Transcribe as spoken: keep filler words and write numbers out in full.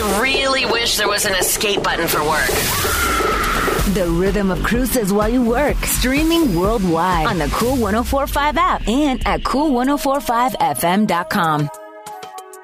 I really wish there was an escape button for work. The rhythm of cruises while you work. Streaming worldwide on the Cool one oh four point five app and at cool ten forty-five f m dot com.